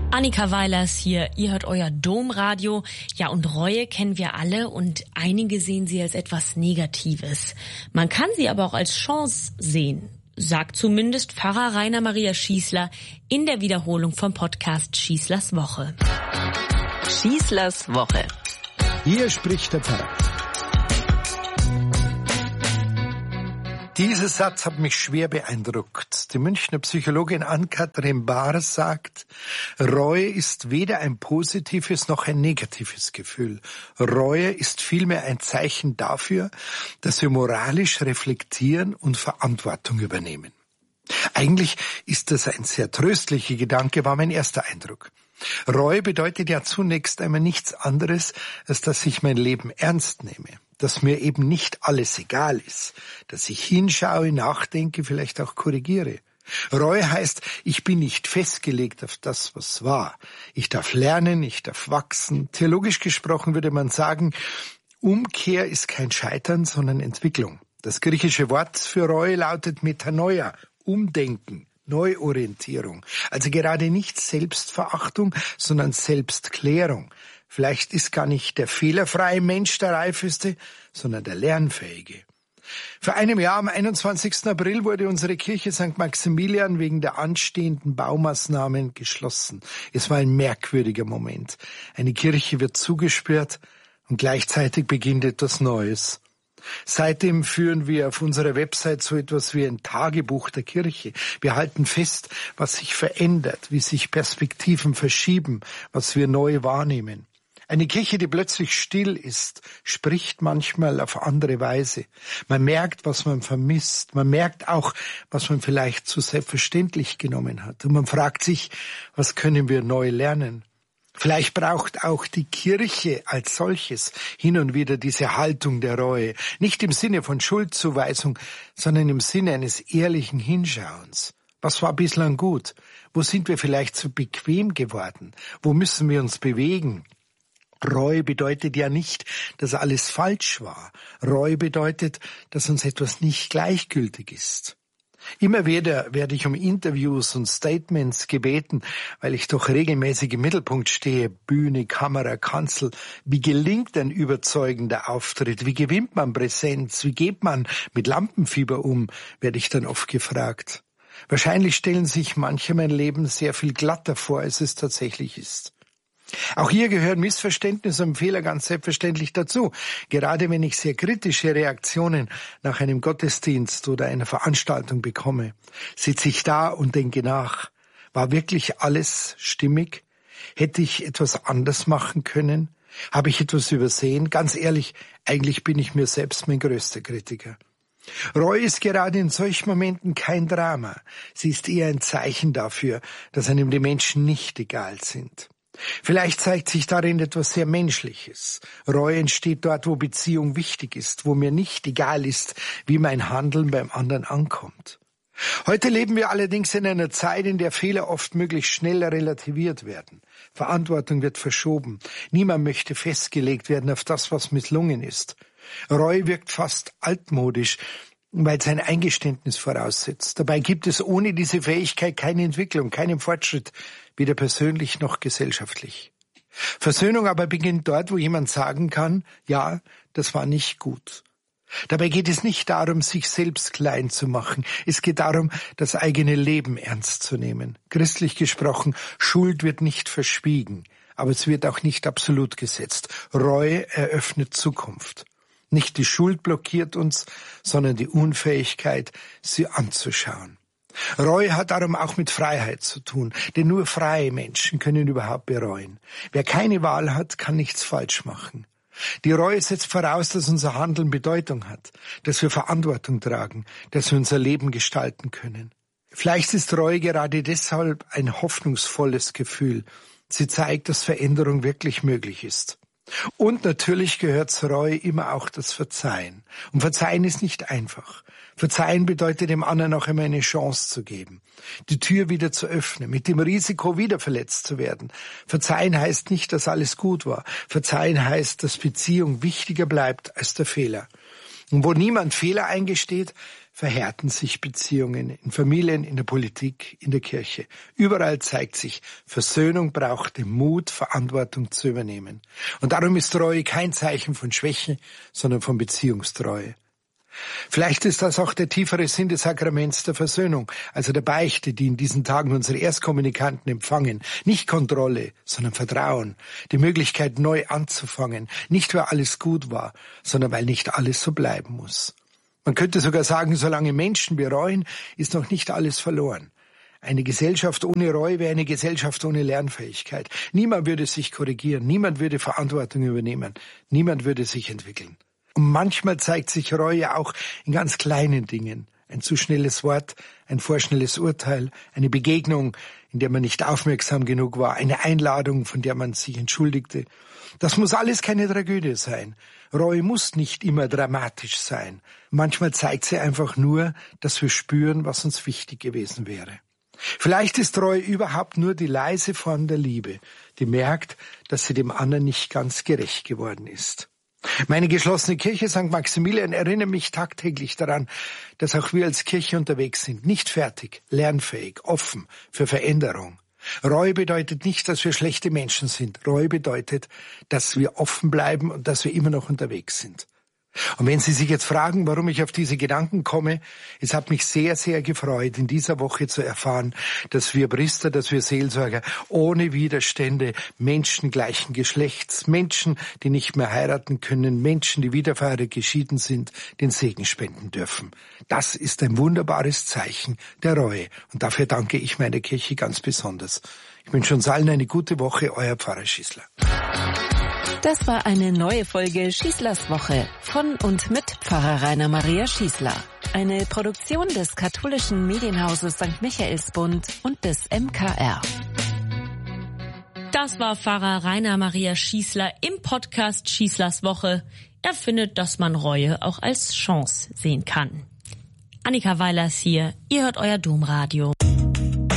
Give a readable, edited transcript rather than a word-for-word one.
Annika Weilers hier, ihr hört euer Domradio. Ja, und Reue kennen wir alle und einige sehen sie als etwas Negatives. Man kann sie aber auch als Chance sehen, sagt zumindest Pfarrer Rainer Maria Schießler in der Wiederholung vom Podcast Schießlers Woche. Schießlers Woche. Hier spricht der Pfarrer. Dieser Satz hat mich schwer beeindruckt. Die Münchner Psychologin Ann-Kathrin Bahr sagt, Reue ist weder ein positives noch ein negatives Gefühl. Reue ist vielmehr ein Zeichen dafür, dass wir moralisch reflektieren und Verantwortung übernehmen. Eigentlich ist das ein sehr tröstlicher Gedanke, war mein erster Eindruck. Reue bedeutet ja zunächst einmal nichts anderes, als dass ich mein Leben ernst nehme. Dass mir eben nicht alles egal ist, dass ich hinschaue, nachdenke, vielleicht auch korrigiere. Reue heißt, ich bin nicht festgelegt auf das, was war. Ich darf lernen, ich darf wachsen. Theologisch gesprochen würde man sagen, Umkehr ist kein Scheitern, sondern Entwicklung. Das griechische Wort für Reue lautet Metanoia, Umdenken, Neuorientierung. Also gerade nicht Selbstverachtung, sondern Selbstklärung. Vielleicht ist gar nicht der fehlerfreie Mensch der reifeste, sondern der lernfähige. Vor einem Jahr, am 21. April, wurde unsere Kirche St. Maximilian wegen der anstehenden Baumaßnahmen geschlossen. Es war ein merkwürdiger Moment. Eine Kirche wird zugesperrt und gleichzeitig beginnt etwas Neues. Seitdem führen wir auf unserer Website so etwas wie ein Tagebuch der Kirche. Wir halten fest, was sich verändert, wie sich Perspektiven verschieben, was wir neu wahrnehmen. Eine Kirche, die plötzlich still ist, spricht manchmal auf andere Weise. Man merkt, was man vermisst. Man merkt auch, was man vielleicht zu selbstverständlich genommen hat. Und man fragt sich, was können wir neu lernen? Vielleicht braucht auch die Kirche als solches hin und wieder diese Haltung der Reue. Nicht im Sinne von Schuldzuweisung, sondern im Sinne eines ehrlichen Hinschauens. Was war bislang gut? Wo sind wir vielleicht zu bequem geworden? Wo müssen wir uns bewegen? Reue bedeutet ja nicht, dass alles falsch war. Reue bedeutet, dass uns etwas nicht gleichgültig ist. Immer wieder werde ich um Interviews und Statements gebeten, weil ich doch regelmäßig im Mittelpunkt stehe. Bühne, Kamera, Kanzel. Wie gelingt ein überzeugender Auftritt? Wie gewinnt man Präsenz? Wie geht man mit Lampenfieber um? Werde ich dann oft gefragt. Wahrscheinlich stellen sich manche mein Leben sehr viel glatter vor, als es tatsächlich ist. Auch hier gehören Missverständnisse und Fehler ganz selbstverständlich dazu. Gerade wenn ich sehr kritische Reaktionen nach einem Gottesdienst oder einer Veranstaltung bekomme, sitze ich da und denke nach. War wirklich alles stimmig? Hätte ich etwas anders machen können? Habe ich etwas übersehen? Ganz ehrlich, eigentlich bin ich mir selbst mein größter Kritiker. Reue ist gerade in solchen Momenten kein Drama. Sie ist eher ein Zeichen dafür, dass einem die Menschen nicht egal sind. Vielleicht zeigt sich darin etwas sehr Menschliches. Reue entsteht dort, wo Beziehung wichtig ist, wo mir nicht egal ist, wie mein Handeln beim anderen ankommt. Heute leben wir allerdings in einer Zeit, in der Fehler oft möglichst schnell relativiert werden. Verantwortung wird verschoben. Niemand möchte festgelegt werden auf das, was misslungen ist. Reue wirkt fast altmodisch, weil es ein Eingeständnis voraussetzt. Dabei gibt es ohne diese Fähigkeit keine Entwicklung, keinen Fortschritt, weder persönlich noch gesellschaftlich. Versöhnung aber beginnt dort, wo jemand sagen kann, ja, das war nicht gut. Dabei geht es nicht darum, sich selbst klein zu machen. Es geht darum, das eigene Leben ernst zu nehmen. Christlich gesprochen, Schuld wird nicht verschwiegen, aber es wird auch nicht absolut gesetzt. Reue eröffnet Zukunft. Nicht die Schuld blockiert uns, sondern die Unfähigkeit, sie anzuschauen. Reue hat darum auch mit Freiheit zu tun, denn nur freie Menschen können überhaupt bereuen. Wer keine Wahl hat, kann nichts falsch machen. Die Reue setzt voraus, dass unser Handeln Bedeutung hat, dass wir Verantwortung tragen, dass wir unser Leben gestalten können. Vielleicht ist Reue gerade deshalb ein hoffnungsvolles Gefühl. Sie zeigt, dass Veränderung wirklich möglich ist. Und natürlich gehört zur Reue immer auch das Verzeihen. Und Verzeihen ist nicht einfach. Verzeihen bedeutet dem anderen auch immer eine Chance zu geben, die Tür wieder zu öffnen, mit dem Risiko, wieder verletzt zu werden. Verzeihen heißt nicht, dass alles gut war. Verzeihen heißt, dass Beziehung wichtiger bleibt als der Fehler. Und wo niemand Fehler eingesteht, verhärten sich Beziehungen in Familien, in der Politik, in der Kirche. Überall zeigt sich, Versöhnung braucht den Mut, Verantwortung zu übernehmen. Und darum ist Reue kein Zeichen von Schwäche, sondern von Beziehungstreue. Vielleicht ist das auch der tiefere Sinn des Sakraments der Versöhnung, also der Beichte, die in diesen Tagen unsere Erstkommunikanten empfangen. Nicht Kontrolle, sondern Vertrauen, die Möglichkeit neu anzufangen, nicht weil alles gut war, sondern weil nicht alles so bleiben muss. Man könnte sogar sagen, solange Menschen bereuen, ist noch nicht alles verloren. Eine Gesellschaft ohne Reue wäre eine Gesellschaft ohne Lernfähigkeit. Niemand würde sich korrigieren, niemand würde Verantwortung übernehmen, niemand würde sich entwickeln. Und manchmal zeigt sich Reue auch in ganz kleinen Dingen. Ein zu schnelles Wort, ein vorschnelles Urteil, eine Begegnung, in der man nicht aufmerksam genug war, eine Einladung, von der man sich entschuldigte. Das muss alles keine Tragödie sein. Reue muss nicht immer dramatisch sein. Manchmal zeigt sie einfach nur, dass wir spüren, was uns wichtig gewesen wäre. Vielleicht ist Reue überhaupt nur die leise Form der Liebe, die merkt, dass sie dem anderen nicht ganz gerecht geworden ist. Meine geschlossene Kirche St. Maximilian erinnert mich tagtäglich daran, dass auch wir als Kirche unterwegs sind, nicht fertig, lernfähig, offen für Veränderung. Reue bedeutet nicht, dass wir schlechte Menschen sind. Reue bedeutet, dass wir offen bleiben und dass wir immer noch unterwegs sind. Und wenn Sie sich jetzt fragen, warum ich auf diese Gedanken komme, es hat mich sehr, sehr gefreut, in dieser Woche zu erfahren, dass wir Priester, dass wir Seelsorger ohne Widerstände Menschen gleichen Geschlechts, Menschen, die nicht mehr heiraten können, Menschen, die wiederverheiratet geschieden sind, den Segen spenden dürfen. Das ist ein wunderbares Zeichen der Reue. Und dafür danke ich meiner Kirche ganz besonders. Ich wünsche uns allen eine gute Woche, euer Pfarrer Schießler. Das war eine neue Folge Schießlers Woche von und mit Pfarrer Rainer Maria Schießler. Eine Produktion des katholischen Medienhauses St. Michaelsbund und des MKR. Das war Pfarrer Rainer Maria Schießler im Podcast Schießlers Woche. Er findet, dass man Reue auch als Chance sehen kann. Annika Weilers hier, ihr hört euer Domradio.